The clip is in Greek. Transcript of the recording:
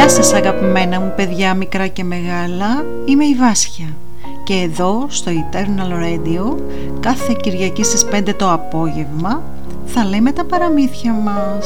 Γεια σας αγαπημένα μου παιδιά, μικρά και μεγάλα, είμαι η Βάσια και εδώ στο Eternal Radio κάθε Κυριακή στις 5 το απόγευμα θα λέμε τα παραμύθια μας.